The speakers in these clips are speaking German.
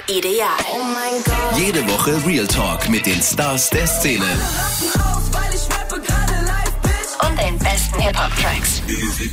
Ideal. Oh mein Gott. Jede Woche Real Talk mit den Stars der Szene. Und den besten Hip-Hop-Tracks.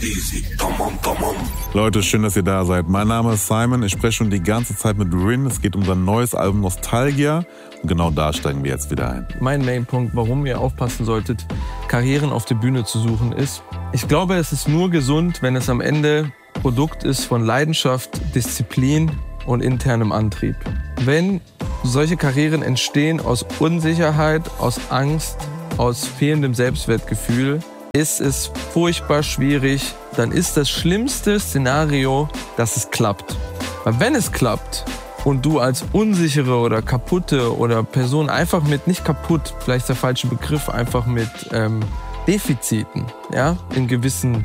Leute, schön, dass ihr da seid. Mein Name ist Simon. Ich spreche schon die ganze Zeit mit Rin. Es geht um sein neues Album Nostalgia. Und genau da steigen wir jetzt wieder ein. Mein Mainpunkt, warum ihr aufpassen solltet, Karrieren auf der Bühne zu suchen, ist, ich glaube, es ist nur gesund, wenn es am Ende Produkt ist von Leidenschaft, Disziplin und internem Antrieb. Wenn solche Karrieren entstehen aus Unsicherheit, aus Angst, aus fehlendem Selbstwertgefühl, ist es furchtbar schwierig. Dann ist das schlimmste Szenario, dass es klappt. Weil wenn es klappt und du als unsichere oder kaputte oder Person einfach mit, nicht kaputt, vielleicht ist der falsche Begriff, einfach mit Defiziten, ja, in gewissen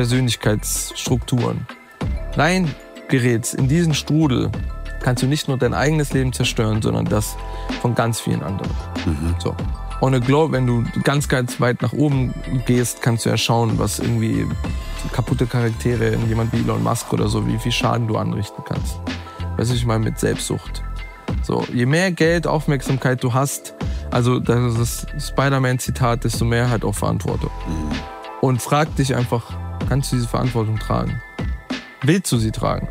Persönlichkeitsstrukturen reingerätst in diesen Strudel, kannst du nicht nur dein eigenes Leben zerstören, sondern das von ganz vielen anderen. So. On a globe, wenn du ganz, ganz weit nach oben gehst, kannst du ja schauen, was irgendwie kaputte Charaktere in jemand wie Elon Musk oder so, wie viel Schaden du anrichten kannst. Weißt du, ich meine mit Selbstsucht. So, je mehr Geld, Aufmerksamkeit du hast, also das ist das Spider-Man-Zitat, desto mehr halt auch Verantwortung. Und frag dich einfach, kannst du diese Verantwortung tragen? Willst du sie tragen?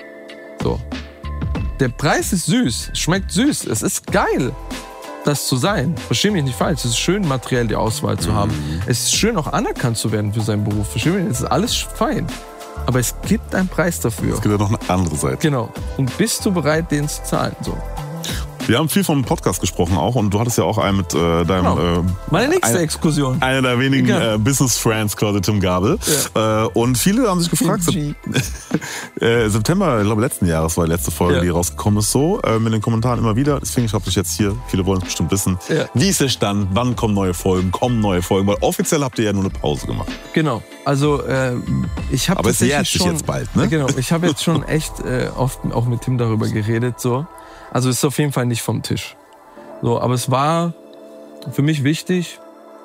So. Der Preis ist süß, schmeckt süß, es ist geil, das zu sein. Versteh mich nicht falsch, es ist schön, materiell die Auswahl zu haben. Es ist schön, auch anerkannt zu werden für seinen Beruf. Versteh mich nicht, es ist alles fein. Aber es gibt einen Preis dafür. Es gibt ja noch eine andere Seite. Genau. Und bist du bereit, den zu zahlen? So. Wir haben viel vom Podcast gesprochen auch und du hattest ja auch einen mit deinem... Genau. Meine nächste Exkursion. Einer der wenigen Business Friends, quasi Tim Gabel. Ja. Und viele haben sich gefragt, September, ich glaube letzten Jahres war die letzte Folge, die rausgekommen ist, so mit den Kommentaren immer wieder. Deswegen schreibe ich jetzt hier, viele wollen es bestimmt wissen, wie ist der Stand, wann kommen neue Folgen, weil offiziell habt ihr ja nur eine Pause gemacht. Genau, also ich habe aber es jährt sich jetzt bald, ne? Genau, ich habe jetzt schon echt oft auch mit Tim darüber geredet, so. Also es ist auf jeden Fall nicht vom Tisch. So, aber es war für mich wichtig,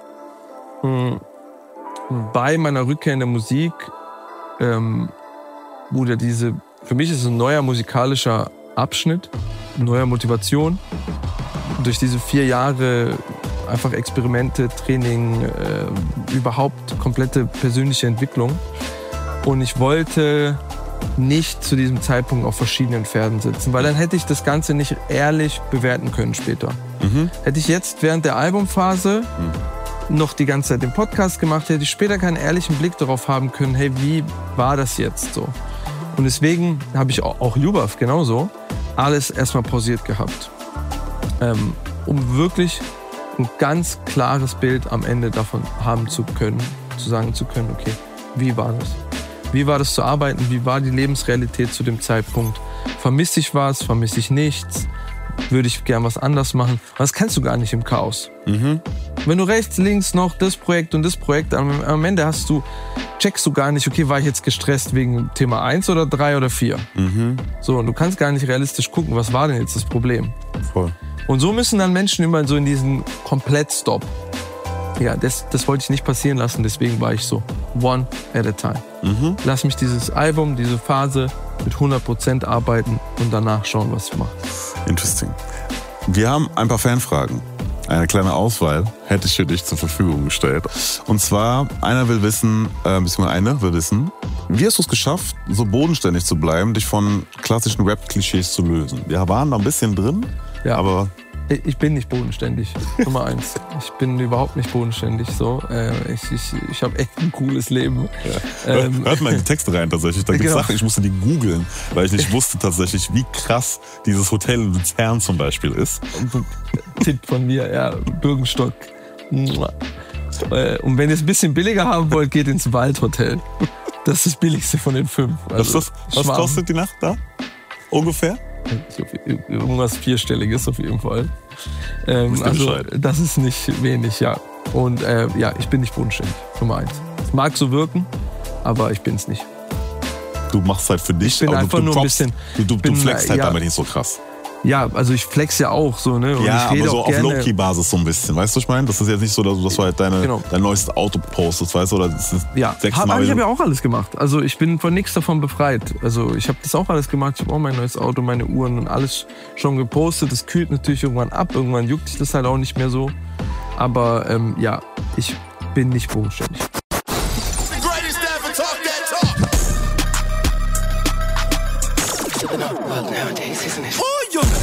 bei meiner Rückkehr in der Musik, wurde für mich ist es ein neuer musikalischer Abschnitt, neue Motivation. Durch diese 4 Jahre einfach Experimente, Training, überhaupt komplette persönliche Entwicklung. Und ich wollte nicht zu diesem Zeitpunkt auf verschiedenen Pferden sitzen, weil dann hätte ich das Ganze nicht ehrlich bewerten können später. Hätte ich jetzt während der Albumphase noch die ganze Zeit den Podcast gemacht, hätte ich später keinen ehrlichen Blick darauf haben können, hey, wie war das jetzt so? Und deswegen habe ich auch Jubaf genauso alles erstmal pausiert gehabt, um wirklich ein ganz klares Bild am Ende davon haben zu können, zu sagen zu können, okay, wie war das? Wie war das zu arbeiten? Wie war die Lebensrealität zu dem Zeitpunkt? Vermisse ich was? Vermisse ich nichts? Würde ich gern was anders machen? Das kennst du gar nicht im Chaos. Wenn du rechts, links noch das Projekt und das Projekt, am Ende checkst du gar nicht, okay, war ich jetzt gestresst wegen Thema 1 oder 3 oder 4? So, und du kannst gar nicht realistisch gucken, was war denn jetzt das Problem? Voll. Und so müssen dann Menschen immer so in diesen Komplett-Stop. Ja, das wollte ich nicht passieren lassen, deswegen war ich so one at a time. Lass mich dieses Album, diese Phase mit 100% arbeiten und danach schauen, was ich mache. Interesting. Wir haben ein paar Fanfragen. Eine kleine Auswahl hätte ich für dich zur Verfügung gestellt. Und zwar, eine will wissen, wie hast du es geschafft, so bodenständig zu bleiben, dich von klassischen Rap-Klischees zu lösen? Wir waren da ein bisschen drin, aber... Ich bin nicht bodenständig, Nummer 1. Ich bin überhaupt nicht bodenständig. So. Ich habe echt ein cooles Leben. Hört mal in die Texte rein tatsächlich. Da gibt es Sachen, ich musste die googeln, weil ich nicht wusste tatsächlich, wie krass dieses Hotel in Luzern zum Beispiel ist. Tipp von mir, Bürgenstock. Und wenn ihr es ein bisschen billiger haben wollt, geht ins Waldhotel. Das ist das billigste von den 5. Also, was kostet die Nacht da? Ungefähr? Irgendwas 4-stelliges auf jeden Fall. Also das ist nicht wenig, ja. Und ich bin nicht bodenständig, Nummer 1. Es mag so wirken, aber ich bin es nicht. Du machst halt für dich, ich bin aber einfach nur ein bisschen. Du flexst halt damit nicht so krass. Ja, also ich flex ja auch so, ne? Und Ja, ich rede aber so auch auf gerne. Low-Key-Basis so ein bisschen. Weißt du, was ich meine? Das ist jetzt nicht so, dass du halt dein neues Auto postest, weißt du? Oder das ist Ja, ich habe ja auch alles gemacht. Also ich bin von nichts davon befreit. Also ich habe das auch alles gemacht. Ich habe auch mein neues Auto, meine Uhren und alles schon gepostet. Das kühlt natürlich irgendwann ab. Irgendwann juckt sich das halt auch nicht mehr so. Aber ja, ich bin nicht bodenständig. Nowadays, isn't it? Oh, Junge!